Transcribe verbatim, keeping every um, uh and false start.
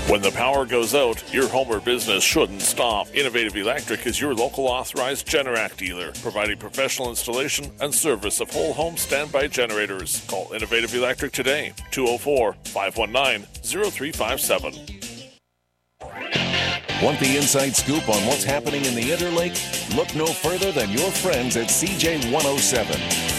When the power goes out, your home or business shouldn't stop. Innovative Electric is your local authorized Generac dealer, providing professional installation and service of whole home standby generators. Call Innovative Electric today, two oh four, five one nine, oh three five seven. Want the inside scoop on what's happening in the Interlake? Look no further than your friends at C J one oh seven.